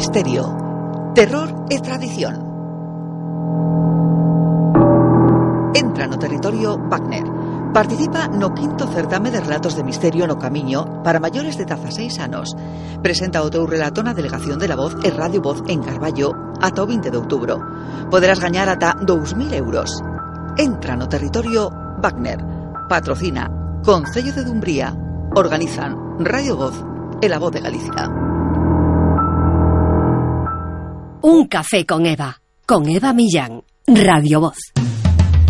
misterio, terror e tradición. Entra no territorio Wagner. Participa no quinto certame de relatos de misterio no Camiño para maiores de 16 anos. Presenta o teu relato na Delegación de la Voz e Radio Voz en Carballo ata o 20 de outubro. Poderás gañar ata 2.000 euros. Entra no territorio Wagner. Patrocina Concello de Dumbría. Organizan Radio Voz e La Voz de Galicia. Un café con Eva Millán, Radio Voz.